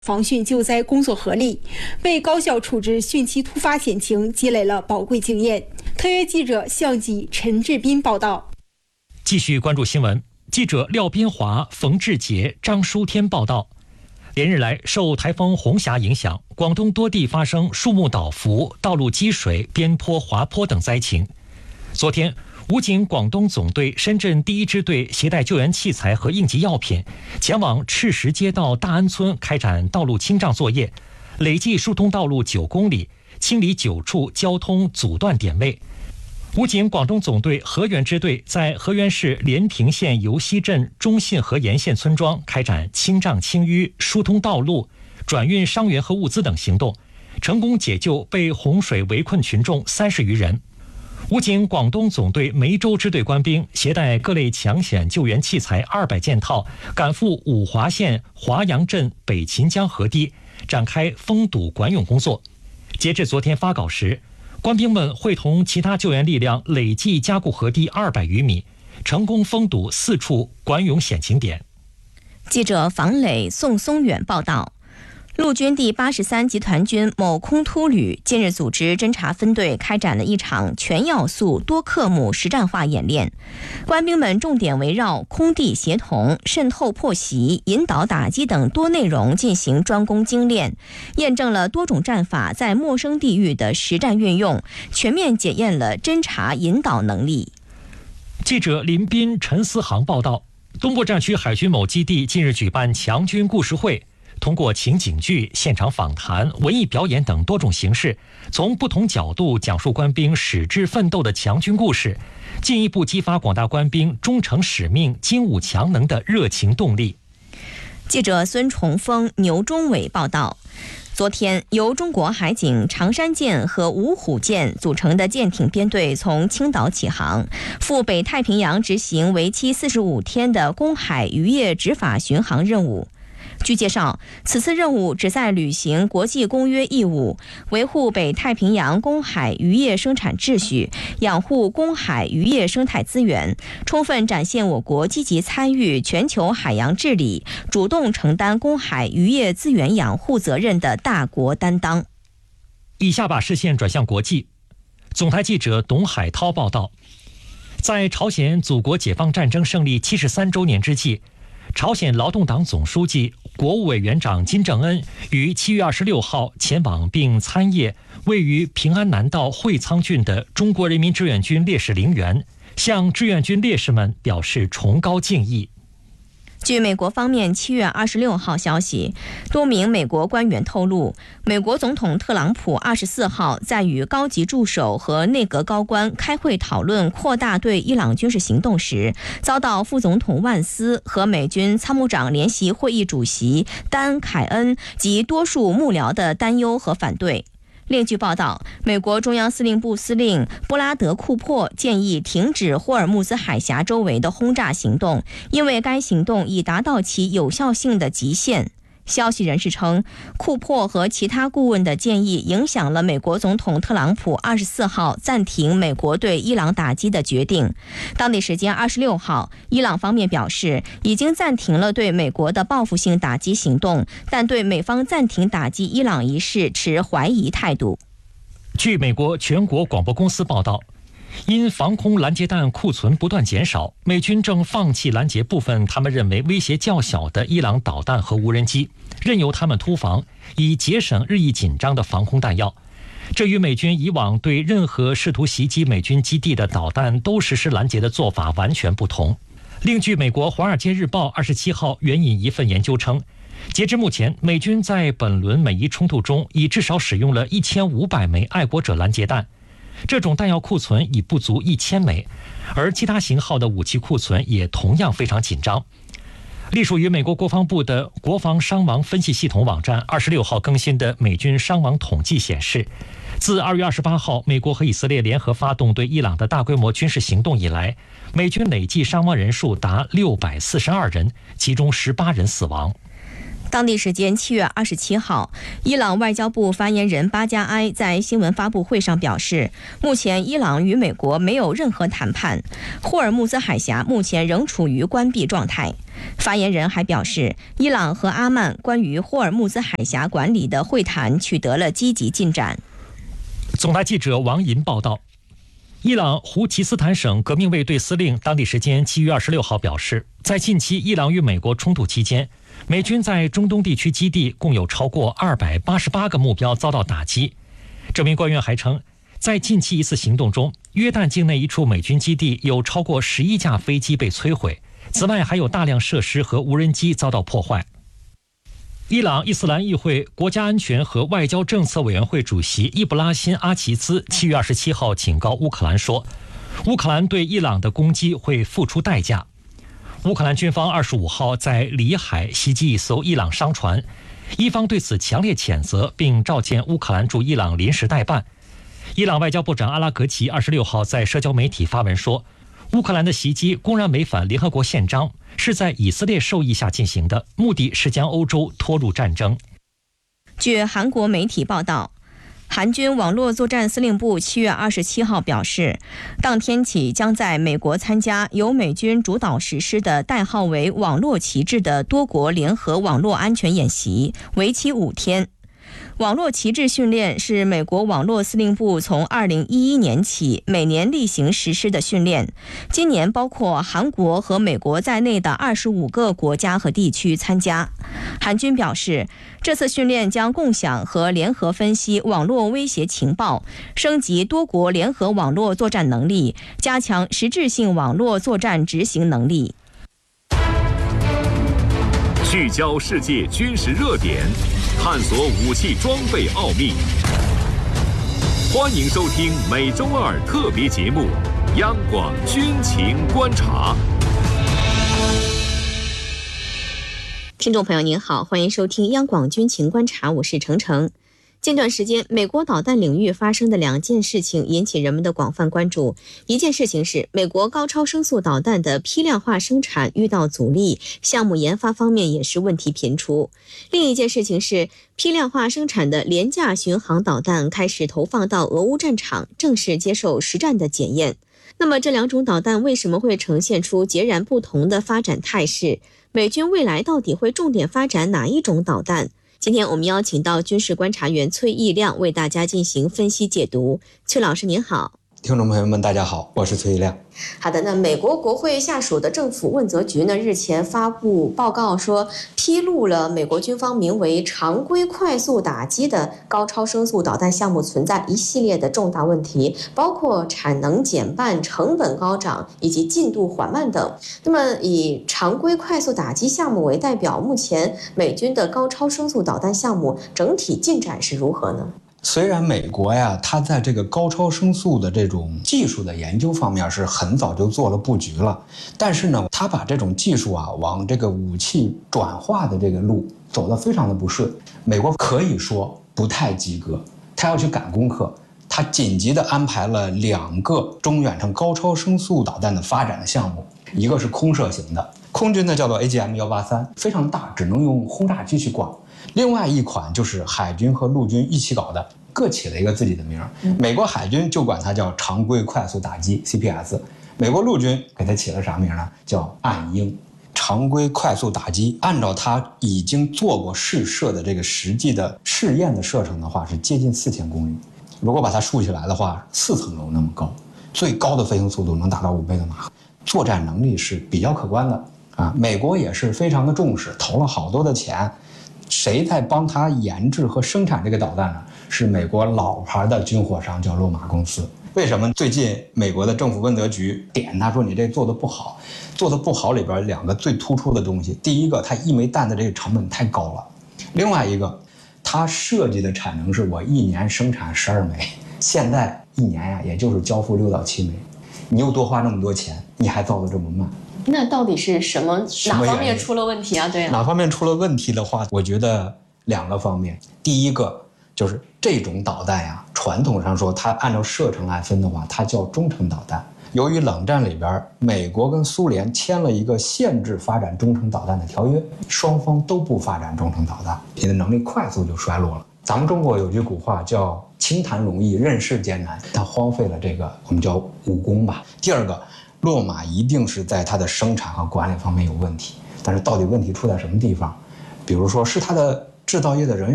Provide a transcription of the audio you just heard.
防汛救灾工作合力，为高效处置汛期突发险情积累了宝贵经验。特约记者向吉、陈志斌报道。 继续关注新闻，记者廖斌华、冯志杰、张书天报道。连日来，受台风红霞影响，广东多地发生树木倒伏、道路积水、边坡滑坡等灾情。昨天，武警广东总队深圳第一支队携带救援器材和应急药品，前往赤石街道大安村开展道路清障作业，累计疏通道路9公里，清理9处交通阻断点位。武警广东总队河源支队在河源市连平县油溪镇中信河沿线村庄开展清障清淤、疏通道路、转运伤员和物资等行动，成功解救被洪水围困群众30余人。武警广东总队梅州支队官兵携带各类抢险救援器材200件套，赶赴五华县华阳镇北秦江河堤，展开封堵管涌工作。截至昨天发稿时，官兵们会同其他救援力量累计加固河堤200余米，成功封堵4处管涌险情点。 记者房磊、宋松远报道。陆军第83集团军某空突旅近日组织侦察分队开展了一场全要素多科目实战化演练，官兵们重点围绕空地协同、渗透破袭、引导打击等多内容进行专攻精练，验证了多种战法在陌生地域的实战运用，全面检验了侦察引导能力。 记者林斌、陈思航报道，东部战区海军某基地近日举办强军故事会，通过情景剧、现场访谈、文艺表演等多种形式，从不同角度讲述官兵矢志奋斗的强军故事，进一步激发广大官兵忠诚使命、精武强能的热情动力。 记者孙崇峰、牛忠伟报道。昨天，由中国海警长山舰和五虎舰组成的舰艇编队从青岛起航，赴北太平洋执行为期45天的公海渔业执法巡航任务。据介绍，此次任务旨在履行国际公约义务，维护北太平洋公海渔业生产秩序，养护公海渔业生态资源，充分展现我国积极参与全球海洋治理、主动承担公海渔业资源养护责任的大国担当。 以下把视线转向国际。总台记者董海涛报道，在朝鲜祖国解放战争胜利73周年之际，朝鲜劳动党总书记、国务委员长金正恩于7月26号前往并参谒位于平安南道会仓郡的中国人民志愿军烈士陵园，向志愿军烈士们表示崇高敬意。 据美国方面7月26号消息，多名美国官员透露，美国总统特朗普24号在与高级助手和内阁高官开会讨论扩大对伊朗军事行动时，遭到副总统万斯和美军参谋长联席会议主席丹·凯恩及多数幕僚的担忧和反对。另据报道，美国中央司令部司令布拉德·库珀建议停止霍尔木兹海峡周围的轰炸行动，因为该行动已达到其有效性的极限。消息人士称，库珀和其他顾问的建议影响了美国总统特朗普24号暂停美国对伊朗打击的决定。当地时间26号，伊朗方面表示已经暂停了对美国的报复性打击行动，但对美方暂停打击伊朗一事持怀疑态度。 据美国全国广播公司报道，因防空拦截弹库存不断减少，美军正放弃拦截部分他们认为威胁较小的伊朗导弹和无人机，任由他们突防，以节省日益紧张的防空弹药。这与美军以往对任何试图袭击美军基地的导弹都实施拦截的做法完全不同。另据美国《华尔街日报》27号援引一份研究称，截至目前，美军在本轮美伊冲突中已至少使用了1500枚爱国者拦截弹，这种弹药库存已不足1000枚，而其他型号的武器库存也同样非常紧张。隶属于美国国防部的国防伤亡分析系统网站26号更新的美军伤亡统计显示，自2月28号美国和以色列联合发动对伊朗的大规模军事行动以来，美军累计伤亡人数达642人，其中18人死亡。 当地时间7月27号，伊朗外交部发言人巴加埃在新闻发布会上表示，目前伊朗与美国没有任何谈判，霍尔木兹海峡目前仍处于关闭状态。发言人还表示，伊朗和阿曼关于霍尔木兹海峡管理的会谈取得了积极进展。 总台记者王银报道，伊朗胡齐斯坦省革命卫队司令当地时间7月26号表示，在近期伊朗与美国冲突期间，美军在中东地区基地共有超过288个目标遭到打击。这名官员还称，在近期一次行动中，约旦境内一处美军基地有超过11架飞机被摧毁，此外还有大量设施和无人机遭到破坏。伊朗伊斯兰议会国家安全和外交政策委员会主席伊布拉辛·阿齐兹7月27号警告乌克兰说，乌克兰对伊朗的攻击会付出代价。乌克兰军方25号在里海袭击一艘伊朗商船，伊方对此强烈谴责，并召见乌克兰驻伊朗临时代办。伊朗外交部长阿拉格齐26号在社交媒体发文说，乌克兰的袭击公然违反联合国宪章，是在以色列授意下进行的，目的是将欧洲拖入战争。 据韩国媒体报道，韩军网络作战司令部7月27号表示，当天起将在美国参加由美军主导实施的代号为“网络旗帜”的多国联合网络安全演习，为期5天。网络旗帜训练是美国网络司令部从2011年起每年例行实施的训练，今年包括韩国和美国在内的25个国家和地区参加。韩军表示，这次训练将共享和联合分析网络威胁情报，升级多国联合网络作战能力，加强实质性网络作战执行能力。 聚焦世界军事热点，探索武器装备奥秘。欢迎收听每周二特别节目《央广军情观察》。 听众朋友您好，欢迎收听央广军情观察，我是程程。近段时间，美国导弹领域发生的2件事情引起人们的广泛关注。一件事情是美国高超声速导弹的批量化生产遇到阻力，项目研发方面也是问题频出。另一件事情是批量化生产的廉价巡航导弹开始投放到俄乌战场，正式接受实战的检验。那么这2种导弹为什么会呈现出截然不同的发展态势？美军未来到底会重点发展哪一种导弹？今天我们邀请到军事观察员崔义亮为大家进行分析解读。崔老师您好。 听众朋友们大家好，我是崔义亮。 好的，那美国国会下属的政府问责局呢，日前发布报告说，披露了美国军方名为常规快速打击的高超声速导弹项目存在一系列的重大问题，包括产能减半、成本高涨以及进度缓慢等。那么以常规快速打击项目为代表，目前美军的高超声速导弹项目整体进展是如何呢？ 虽然美国呀，它在这个高超声速的这种技术的研究方面是很早就做了布局了，但是呢，它把这种技术啊往这个武器转化的这个路走得非常的不顺。美国可以说不太及格，它要去赶功课，它紧急的安排了2个中远程高超声速导弹的发展的项目，一个是空射型的，空军呢叫做 AGM-183，非常大，只能用轰炸机去挂。另外一款就是海军和陆军一起搞的，各起了一个自己的名。美国海军就管它叫常规快速打击 CPS， 美国陆军给它起了啥名呢？叫暗鹰。常规快速打击按照它已经做过试射的这个实际的试验的射程的话，是接近4000公里。如果把它竖起来的话，4层楼那么高，最高的飞行速度能达到5倍的马赫，作战能力是比较可观的啊。美国也是非常的重视，投了好多的钱。谁在帮他研制和生产这个导弹呢？是美国老牌的军火商，叫洛马公司。为什么最近美国的政府问责局点他说你这做的不好？做的不好里边2个最突出的东西，第一个，它1枚弹的这个成本太高了；另外一个，它设计的产能是我1年生产12枚，现在1年呀，也就是交付6到7枚，你又多花那么多钱，你还造得这么慢。 那到底是哪方面出了问题啊？对啊， 哪方面出了问题的话，我觉得2个方面。第一个就是这种导弹呀，传统上说它按照射程来分的话，它叫中程导弹。 由于冷战里边，美国跟苏联签了一个限制发展中程导弹的条约，双方都不发展中程导弹，你的能力快速就衰落了。咱们中国有句古话叫清谈容易，任事艰难，它荒废了这个我们叫武功吧。第二个，落马一定是在它的生产和管理方面有问题，但是到底问题出在什么地方？比如说是它的制造业的人员